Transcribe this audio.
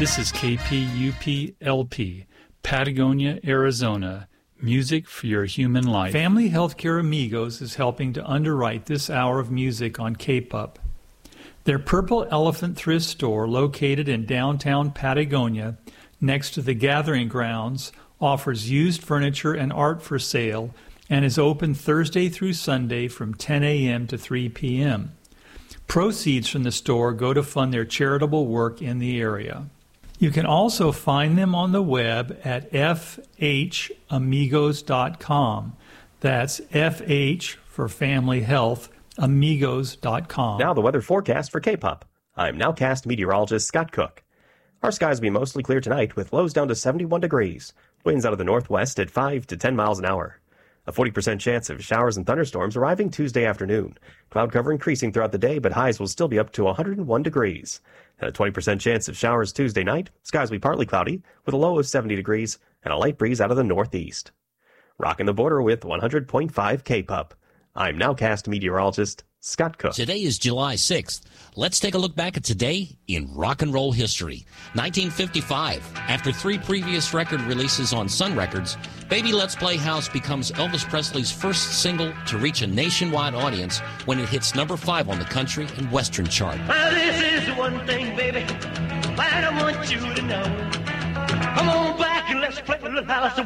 This is KPUP-LP, Patagonia, Arizona. Music for your human life. Family Healthcare Amigos is helping to underwrite this hour of music on K-Pup. Their Purple Elephant thrift store, located in downtown Patagonia, next to the Gathering Grounds, offers used furniture and art for sale and is open Thursday through Sunday from 10 a.m. to 3 p.m. Proceeds from the store go to fund their charitable work in the area. You can also find them on the web at fhamigos.com. That's FH for Family Health, amigos.com. Now the weather forecast for K-Pup. I'm Nowcast meteorologist Scott Cook. Our skies will be mostly clear tonight with lows down to 71 degrees. Winds out of the northwest at 5 to 10 miles an hour. A 40% chance of showers and thunderstorms arriving Tuesday afternoon. Cloud cover increasing throughout the day, but highs will still be up to 101 degrees. And a 20% chance of showers Tuesday night. Skies will be partly cloudy with a low of 70 degrees and a light breeze out of the northeast. Rocking the border with 100.5 K-Pup. I'm Nowcast meteorologist Scott Cook. Today is July 6th. Let's take a look back at today in rock and roll history. 1955, after 3 previous record releases on Sun Records, Baby Let's Play House becomes Elvis Presley's first single to reach a nationwide audience when it hits number 5 on the country and western chart. Well, this is one thing, baby, I want you to know. Come on back and let's play a little house.